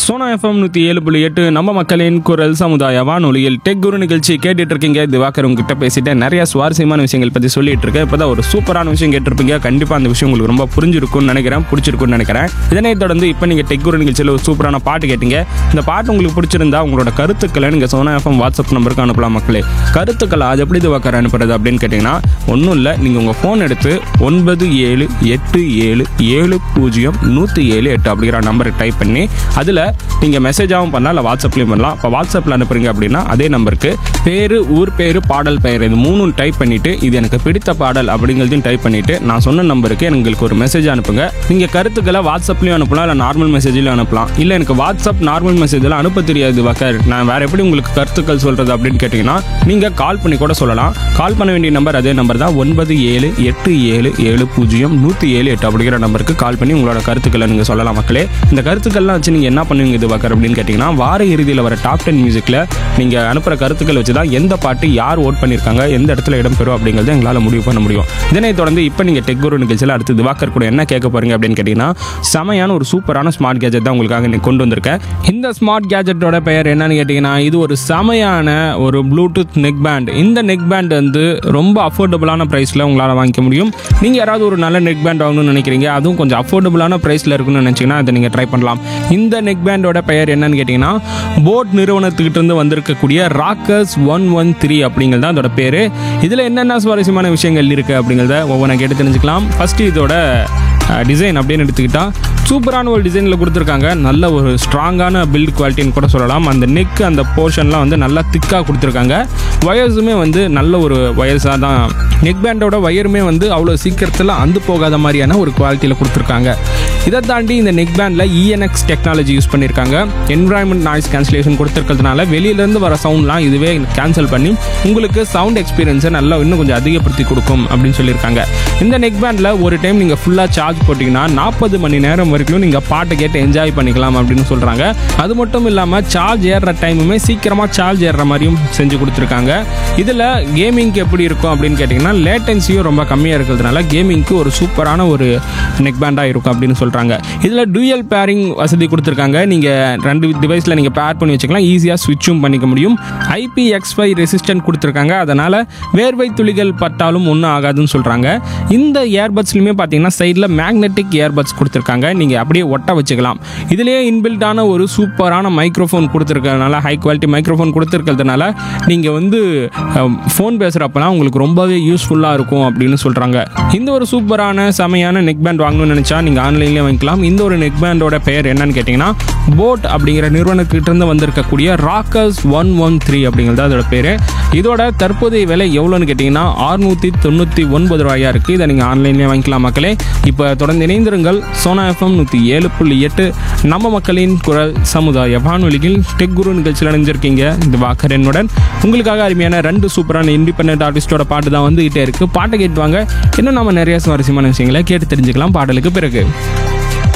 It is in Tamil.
சோனா எஃப்எம் 107.8 நம்ம மக்களின் குரல் சமுதாய வானொலியில் டெக் குரு நிகழ்ச்சி கேட்டுட்டு இருக்கீங்க. திவாகர் உங்ககிட்ட பேசிட்டு நிறைய சுவாரஸ்யமான விஷயங்கள் பற்றி சொல்லிட்டு இருக்கேன். இப்போதான் ஒரு சூப்பரான விஷயம் கேட்டிருப்பீங்க. கண்டிப்பாக அந்த விஷயம் உங்களுக்கு ரொம்ப புரிஞ்சிருக்கும்னு நினைக்கிறேன், பிடிச்சிருக்கும்னு நினைக்கிறேன். இதனை தொடர்ந்து இப்போ நீங்கள் டெக் குரு நிகழ்ச்சியில் ஒரு சூப்பரான பாட்டு கேட்டீங்க. இந்த பாட்டு உங்களுக்கு பிடிச்சிருந்தா உங்களோட கருத்துக்களை நீங்கள் சோனா எஃப்எம் வாட்ஸ்அப் நம்பருக்கு அனுப்பலாம். மக்களே, கருத்துக்களை அது எப்படி திவாகர் அனுப்புறது அப்படின்னு கேட்டிங்கன்னா, ஒன்றும் இல்லை, நீங்கள் உங்கள் ஃபோன் எடுத்து 9787700107 அப்படிங்கிற நம்பருக்கு டைப் பண்ணி அதில் நீங்கள் மெசேஜாகவும் பண்ணலாம், இல்லை வாட்ஸ்அப்லேயும் பண்ணலாம். இப்போ வாட்ஸ்அப்பில் அனுப்புறீங்க அப்படின்னா அதே நம்பருக்கு பேர், ஊர் பேர், பாடல் பெயர், இது மூணும் டைப் பண்ணிவிட்டு இது எனக்கு பிடித்த பாடல் அப்படிங்கிறதையும் டைப் பண்ணிவிட்டு நான் சொன்ன நம்பருக்கு எங்களுக்கு ஒரு மெசேஜ் அனுப்புங்க. நீங்கள் கருத்துக்களை வாட்ஸ்அப்லேயும் அனுப்பலாம், இல்லை நார்மல் மெசேஜ்லையும் அனுப்பலாம். இல்லை எனக்கு வாட்ஸ்அப் நார்மல் மெசேஜில் அனுப்ப தெரியாது வாக்கர், நான் வேறு எப்படி உங்களுக்கு கருத்துக்கள் சொல்கிறது அப்படின்னு கேட்டிங்கன்னா நீங்கள் கால் பண்ணி கூட சொல்லலாம். கால் பண்ண வேண்டிய நம்பர் அதே நம்பர் தான், 9787700107 அப்படிங்கிற நம்பருக்கு கால் பண்ணி உங்களோட கருத்துக்களை நீங்கள் சொல்லலாம். மக்களே, இந்த கருத்துக்கள்லாம் வச்சு நீங்கள் என்ன பண்ணுவீங்க இது வாக்கர் அப்படின்னு கேட்டிங்கன்னா, வார இறுதியில் வர டாப் 10 மியூசிக்கில் நீங்கள் அனுப்புகிற கருத்துக்கள் வச்சு தான் எந்த பாட்டு யார் ஓட் பண்ணியிருக்காங்க, எந்த இடத்துல இடம்பெறும் அப்படிங்கிறத எங்களால் முடிவு பண்ண முடியும். இதனைத் தொடர்ந்து இப்போ நீங்கள் டெக் குரு நிகழ்ச்சியில் அடுத்து திவாகர் கூட என்ன கேட்க போகிறீங்க அப்படின்னு கேட்டிங்கன்னா, செமையான ஒரு சூப்பரான ஸ்மார்ட் கேஜெட் தான் உங்களுக்காக இன்னைக்கு கொண்டு வந்திருக்கேன். இந்த ஸ்மார்ட் கேஜெட்டோட பெயர் என்னன்னு கேட்டிங்கன்னா, இது ஒரு செமையான ஒரு ப்ளூடூத் நெக் பேண்ட். இந்த நெக் பேண்ட் வந்து ரொம்ப அஃபோர்டபுளான ப்ரைஸில் உங்களால் வாங்கிக்க முடியும். நீங்கள் யாராவது ஒரு நல்ல நெக் பேண்ட் வாங்கணும்னு நினைக்கிறீங்க, அதுவும் கொஞ்சம் அஃபோர்டபுளான ப்ரைஸில் இருக்குன்னு நினச்சிங்கன்னா அதை நீங்கள் ட்ரை பண்ணலாம். இந்த நெக் பேண்டோட பெயர் என்னன்னு கேட்டிங்கன்னா, போட் நிறுவனத்துக்கிட்ட இருந்து வந்திருக்கக்கூடிய ராக்கர்ஸ் 113 அப்படிங்கிறது தான் அதோட பேர். இதில் என்னென்ன சுவாரஸ்யமான விஷயங்கள் இருக்குது அப்படிங்கிறத ஒவ்வொன்றா கேட்டு தெரிஞ்சுக்கலாம். ஃபஸ்ட்டு இதோட டிசைன் அப்படின்னு எடுத்துக்கிட்டால் சூப்பரான ஒரு டிசைனில் கொடுத்துருக்காங்க. நல்ல ஒரு ஸ்ட்ராங்கான பில்ட் குவாலிட்டின்னு கூட சொல்லலாம். அந்த நெக், அந்த போர்ஷன்லாம் வந்து நல்லா திக்காக கொடுத்துருக்காங்க. வயர்ஸுமே வந்து நல்ல ஒரு வயர்ஸாக தான். நெக் பேண்டோட வயருமே வந்து அவ்வளோ சீக்கிரத்தில் அந்து போகாத மாதிரியான ஒரு குவாலிட்டியில் கொடுத்துருக்காங்க. இதை தாண்டி இந்த நெக் பேண்டில் ENX டெக்னாலஜி யூஸ் பண்ணியிருக்காங்க. என்விரான்மெண்ட் நாய்ஸ் கேன்சலேஷன் கொடுத்துருக்கிறதுனால வெளியிலேருந்து வர சவுண்ட்லாம் இதுவே கேன்சல் பண்ணி உங்களுக்கு சவுண்ட் எக்ஸ்பீரியன்ஸை நல்லா இன்னும் கொஞ்சம் அதிகப்படுத்தி கொடுக்கும் அப்படின்னு சொல்லியிருக்காங்க. இந்த நெக் பேண்டில் ஒரு டைம் நீங்கள் ஃபுல்லாக சார்ஜ் போட்டிங்கன்னா 40 மணி நேரம் வரைக்கும் நீங்கள் பாட்டை கேட்டு என்ஜாய் பண்ணிக்கலாம் அப்படின்னு சொல்கிறாங்க. அது மட்டும் இல்லாமல் சார்ஜ் ஏறுற டைமுமே சீக்கிரமாக சார்ஜ் ஏறுற மாதிரியும் செஞ்சு கொடுத்துருக்காங்க. இதில் கேமிங்க்கு எப்படி இருக்கும் அப்படின்னு கேட்டிங்கன்னா, லேட்டன்சியும் ரொம்ப கம்மியாக இருக்கிறதுனால கேமிங்க்கு ஒரு சூப்பரான ஒரு நெக் பேண்டாக இருக்கும் அப்படின்னு சொல்கிறாங்க. இதில் டூயல் பேரிங் வசதி கொடுத்துருக்காங்க. நீங்கள் 2 டிவைஸில் நீங்கள் பேர் பண்ணி வச்சுக்கலாம், ஈஸியாக ஸ்விட்சும் பண்ணிக்க முடியும். IPX5 ரெசிஸ்டன்ட் கொடுத்துருக்காங்க, அதனால் வேர்வை துளிகள் பட்டாலும் ஒன்றும் ஆகாதுன்னு சொல்கிறாங்க. இந்த இயர்பட்ஸ்லையுமே பார்த்தீங்கன்னா சைடில் மேக்னெட்டிக் இயர்பட்ஸ் கொடுத்துருக்காங்க, நீங்கள் அப்படியே ஒட்ட வச்சுக்கலாம். இதிலேயே இன்பில்டான ஒரு சூப்பரான மைக்ரோஃபோன் கொடுத்துருக்கிறதுனால, ஹை குவாலிட்டி மைக்ரோஃபோன் கொடுத்துருக்கிறதுனால நீங்கள் வந்து ஃபோன் பேசுகிறப்பெல்லாம் உங்களுக்கு ரொம்பவே யூஸ்ஃபுல்லாக இருக்கும் அப்படின்னு சொல்கிறாங்க. இந்த ஒரு சூப்பரான செமையான நெக் பேண்ட் வாங்கணும்னு நினச்சா நீங்கள் ஆன்லைன்லேயே வாங்கிக்கலாம். இந்த ஒரு நெக் பேண்டோட பெயர் என்னன்னு கேட்டிங்கன்னா, போட் அப்படிங்கிற நிறுவனத்திலிருந்து வந்திருக்கக்கூடிய ராக்கர்ஸ் 113 அப்படிங்கிறது அதோட பேர். இதோட தற்போதைய விலை எவ்வளோன்னு கேட்டிங்கன்னா 699 ரூபாயா இருக்குது. இதை நீங்கள் ஆன்லைன்லேயே வாங்கிக்கலாம். மக்களே, இப்போ தொடர்ந்து இணைந்திருங்கள். சோனா எஃப்எம் 107.8 நம்ம மக்களின் குரல் சமுதாய வானொலியில் டெக் குரு நிகழ்ச்சியில் அணிஞ்சிருக்கீங்க. இது வாக்கர் என்னுடன். உங்களுக்காக அருமையான 2 சூப்பரான இண்டிபெண்டன்ட் ஆர்டிஸ்டோட பாட்டு தான் வந்துகிட்டே இருக்குது. பாட்டை கேட்டுவாங்க. இன்னும் நம்ம நிறைய சுவாரஸ்யமான விஷயங்களை கேட்டு தெரிஞ்சுக்கலாம் பாடலுக்கு பிறகு.